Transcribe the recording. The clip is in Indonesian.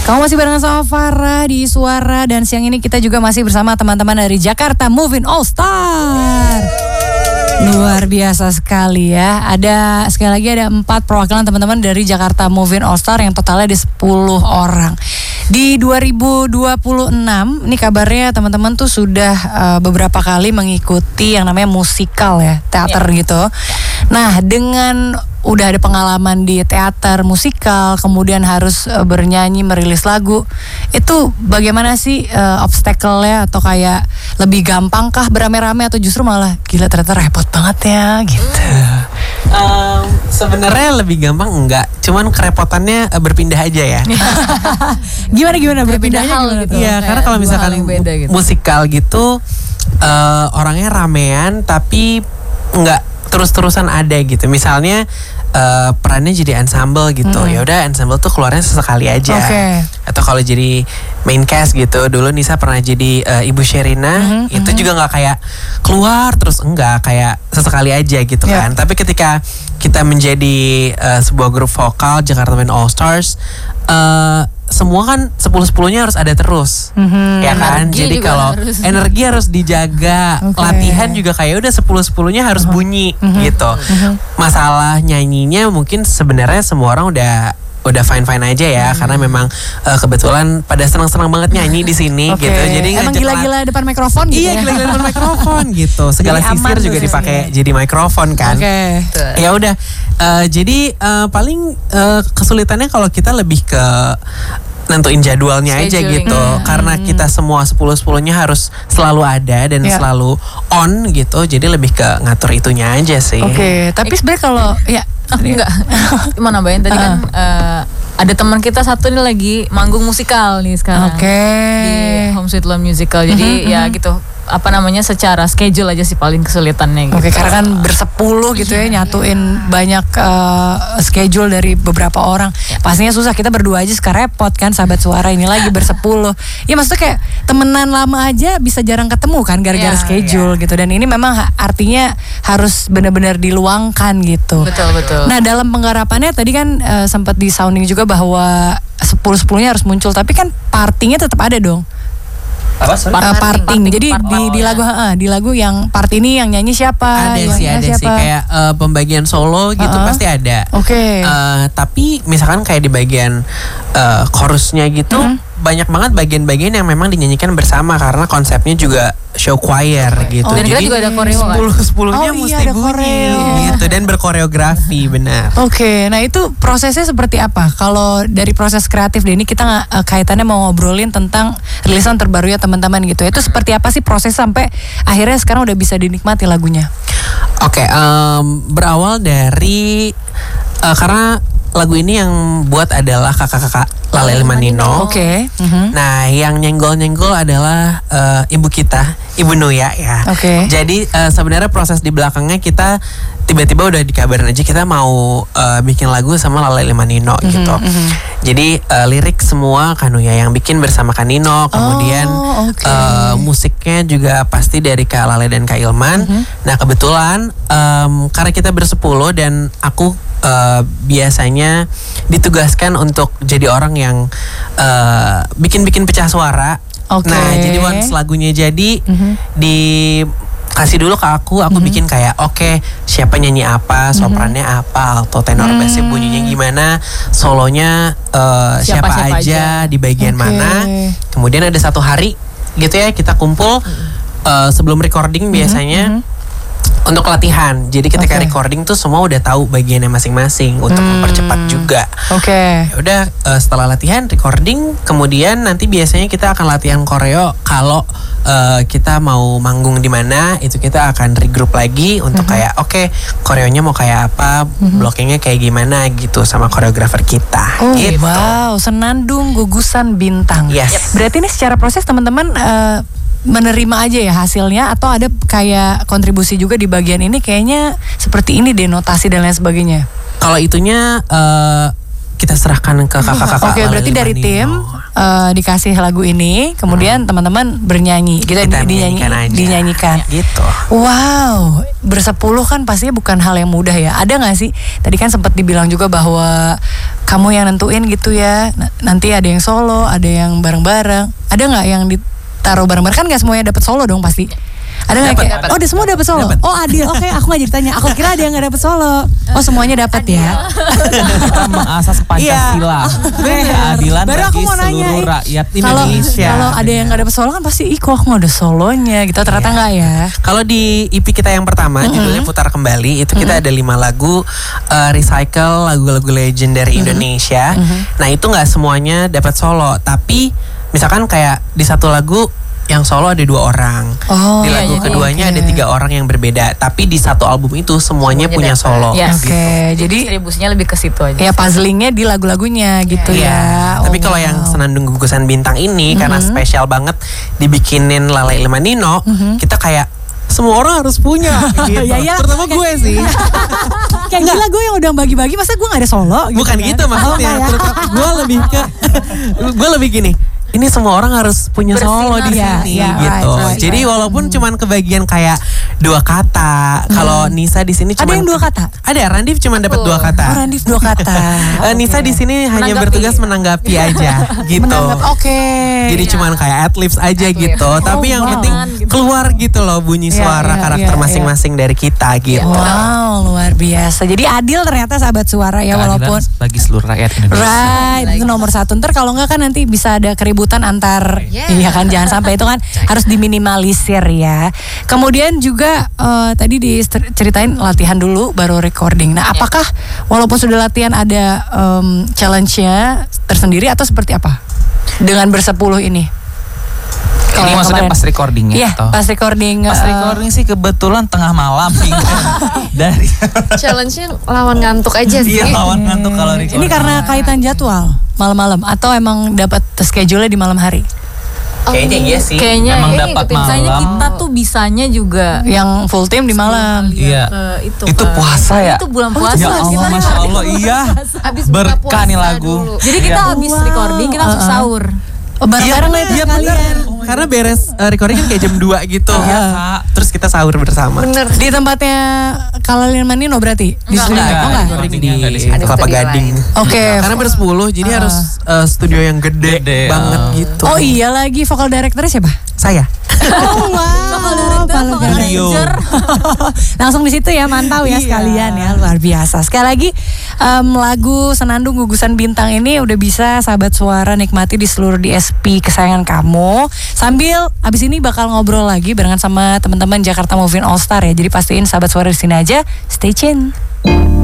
Kamu masih barengan sama Farah di Suara, dan siang ini kita juga masih bersama teman-teman dari Jakarta Moving All Star. Luar biasa sekali ya. Ada sekali lagi ada 4 perwakilan teman-teman dari Jakarta Moving All Star yang totalnya di 10 orang. Di 2026 ini kabarnya teman-teman tuh sudah beberapa kali mengikuti yang namanya musikal ya, teater gitu. Nah, dengan udah ada pengalaman di teater musikal, kemudian harus bernyanyi, merilis lagu, itu bagaimana sih obstacle-nya, atau kayak lebih gampang kah beramai-ramai, atau justru malah gila ternyata repot banget ya gitu? Sebenarnya lebih gampang enggak, cuman kerepotannya berpindah aja ya. Gimana berpindahnya gimana gitu? Iya, karena kalau misalkan gitu. Musikal gitu orangnya ramean tapi enggak terus-terusan ada gitu. Misalnya perannya jadi ensemble gitu. Ya udah, ensemble tuh keluarnya sesekali aja. Atau kalau jadi main cast gitu. Dulu Nisa pernah jadi Ibu Sherina, itu juga nggak kayak keluar terus, enggak, kayak sesekali aja gitu kan. Tapi ketika kita menjadi sebuah grup vokal Jakarta Moving All Stars, semua kan 10-10-nya harus ada terus, ya kan? Jadi kalau energi harus dijaga, latihan juga kayak udah 10-10-nya harus bunyi gitu. Masalah nyanyinya mungkin sebenarnya semua orang udah fine aja ya, karena memang kebetulan pada senang banget nyanyi di sini gitu. Jadi emang gila-gila depan mikrofon gitu. Iya, gila-gila depan mikrofon gitu. Segala sisir juga dipakai jadi mikrofon kan. Ya udah, jadi paling kesulitannya kalau kita lebih ke nentuin jadwalnya aja gitu. Karena kita semua 10-10-nya harus selalu ada dan selalu on gitu. Jadi lebih ke ngatur itunya aja sih. Tapi sebenarnya kalau enggak, cuma nambahin tadi kan ada teman kita satu nih lagi manggung musikal nih sekarang di Home Sweet Love Musical. Jadi ya gitu, apa namanya, secara schedule aja sih paling kesulitannya gitu. Karena kan bersepuluh gitu ya, nyatuin banyak schedule dari beberapa orang. Pastinya susah, kita berdua aja sekarang repot kan, sahabat suara ini lagi bersepuluh. Ya maksudnya kayak temenan lama aja bisa jarang ketemu kan gara-gara schedule gitu. Dan ini memang artinya harus benar-benar diluangkan gitu. Betul. Nah, dalam penggarapannya tadi kan sempat di sounding juga bahwa 10-10-nya harus muncul, tapi kan partinya tetap ada dong. Parting. Jadi di lagu yang part ini yang nyanyi siapa? Ada sih kayak pembagian solo gitu pasti ada. Tapi misalkan kayak di bagian chorusnya gitu, banyak banget bagian-bagian yang memang dinyanyikan bersama karena konsepnya juga show choir gitu. Dan kita juga ada koreo kan? 10-10-nya mesti bunyi gitu, dan berkoreografi benar. Nah itu prosesnya seperti apa? Kalau dari proses kreatif ini kita kaitannya mau ngobrolin tentang rilisan terbarunya teman-teman gitu. Itu seperti apa sih proses sampai akhirnya sekarang udah bisa dinikmati lagunya? Berawal dari karena lagu ini yang buat adalah kakak-kakak Lale Manino. Nah, yang nyenggol-nyenggol adalah ibu kita, Ibu Nuya ya. Jadi sebenarnya proses di belakangnya kita tiba-tiba udah dikabarin aja kita mau bikin lagu sama Lale Manino gitu. Jadi lirik semua Kanuya yang bikin bersama Kanino. Kemudian musiknya juga pasti dari Kak Lale dan Kak Ilman. Nah, kebetulan karena kita bersepuluh dan aku biasanya ditugaskan untuk jadi orang yang bikin pecah suara. Nah, jadi once lagunya jadi dikasih dulu ke aku bikin kayak siapa nyanyi apa, soprannya apa, alto, tenor, bassnya bunyinya gimana, solonya siapa aja di bagian mana. Kemudian ada satu hari gitu ya, kita kumpul sebelum recording biasanya untuk latihan. Jadi ketika recording tuh semua udah tahu bagiannya masing-masing untuk mempercepat juga. Ya udah, setelah latihan recording, kemudian nanti biasanya kita akan latihan koreo. Kalau kita mau manggung di mana, itu kita akan regroup lagi untuk kayak koreonya mau kayak apa, blockingnya kayak gimana gitu sama koreografer kita. Gitu. Wow, Senandung Gugusan Bintang. Berarti ini secara proses teman-teman menerima aja ya hasilnya, atau ada kayak kontribusi juga di bagian ini, kayaknya seperti ini deh notasi dan lain sebagainya? Kalau itunya kita serahkan ke kakak-kakak. Oke, berarti dari tim dikasih lagu ini, kemudian teman-teman bernyanyi, kita dinyanyikan. Gitu. Wow, bersepuluh kan pastinya bukan hal yang mudah ya. Ada nggak sih? Tadi kan sempat dibilang juga bahwa kamu yang nentuin gitu ya. Nanti ada yang solo, ada yang bareng-bareng. Ada nggak yang ditaruh bareng-bareng? Kan nggak semuanya dapat solo dong pasti. Ada nggak kayak? Oh, semua dapat solo. Dapet. Oh, adil. Oke, aku nggak jadi tanya. Aku kira ada yang nggak dapat solo. Oh, semuanya dapat ya. Kita mengasas Pancasila. Keadilan bagi seluruh rakyat Indonesia. Kalau ada yang nggak dapat solo kan pasti, kok aku nggak ada solonya gitu. Ternyata nggak ya. Kalau di EP kita yang pertama judulnya Putar Kembali, itu kita ada 5 lagu recycle lagu-lagu legend dari Indonesia. Nah itu nggak semuanya dapat solo, tapi misalkan kayak di satu lagu yang solo ada 2 orang, di lagu keduanya ada 3 orang yang berbeda, tapi di satu album itu semuanya punya solo. Oke, jadi distribusinya lebih ke situ aja. Ya puzzlingnya di lagu-lagunya gitu ya. Tapi kalau yang Senandung Gugusan Bintang ini karena spesial banget dibikinin Lala Ilmanino, kita kayak semua orang harus punya gitu. Terutama gue sih. Kayak gila gue yang udah bagi-bagi, masa gue gak ada solo gitu. Bukan kan? Gitu maksudnya. Gue lebih gini, ini semua orang harus punya solo di sini gitu. Jadi walaupun cuman kebagian kayak 2 kata. Kalau Nisa di sini cuma ada yang 2 kata. Ada, Randif cuma dapat 2 kata. Oh, Randif 2 kata. Nisa di sini hanya bertugas menanggapi aja gitu. Jadi cuman kayak adlibs aja gitu. Tapi yang penting keluar gitu loh bunyi suara karakter masing-masing dari kita gitu. Wow, luar biasa. Jadi adil ternyata sahabat suara ya, walaupun bagi seluruh rakyat Indonesia. Right, itu nomor 1. Ntar kalau enggak kan nanti bisa ada keributan antar, iya kan, jangan sampai itu kan harus diminimalisir ya. Kemudian juga tadi diceritain latihan dulu baru recording. Nah, apakah walaupun sudah latihan ada challenge-nya tersendiri atau seperti apa dengan bersepuluh ini? Ini maksudnya pas recordingnya? Iya, pas recording. Pas recording sih kebetulan tengah malam dari challenge-nya lawan ngantuk aja sih. Iya, lawan ngantuk kalau recording. Ini karena kaitan jadwal malam-malam atau emang dapat schedule-nya di malam hari? Kayaknya iya sih. Kayaknya memang dapat malam. Misalnya kita tuh bisanya juga yang full time di malam. Iya. Itu puasa ya? Itu bulan puasa. Ya Allah, Masya Allah, iya. Berkah nih lagu. Jadi kita habis recording, kita langsung sahur. Bareng-bareng ya kalian. Karena beres recording kan kayak jam 2 gitu. Terus kita sahur bersama. Bener. Di tempatnya Lala Ilmanino berarti? Di studio? Enggak. Di Kelapa Gading. Oke. Karena bersepuluh jadi harus studio yang gede banget gitu. Oh iya lagi, vokal directornya siapa? Saya. Oh wow, vokal director. Langsung di situ ya, mantau ya sekalian ya, luar biasa. Sekali lagi lagu Senandung Gugusan Bintang ini udah bisa sahabat suara nikmati di seluruh DSP kesayangan kamu. Sambil abis ini bakal ngobrol lagi barengan sama teman-teman Jakarta Moving All Star ya. Jadi pastiin sahabat suara di sini aja, stay tune.